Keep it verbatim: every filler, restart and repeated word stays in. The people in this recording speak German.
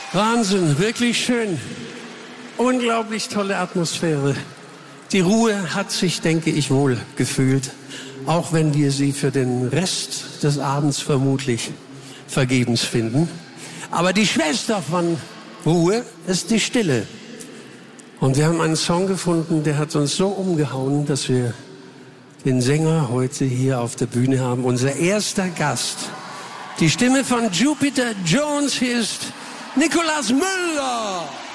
Wahnsinn, wirklich schön. Unglaublich tolle Atmosphäre. Die Ruhe hat sich, denke ich, wohl gefühlt, auch wenn wir sie für den Rest des Abends vermutlich vergebens finden. Aber die Schwester von Ruhe ist die Stille. Und wir haben einen Song gefunden, der hat uns so umgehauen, dass wir den Sänger heute hier auf der Bühne haben. Unser erster Gast. Die Stimme von Jupiter Jones, hier ist Nikolaus Müller.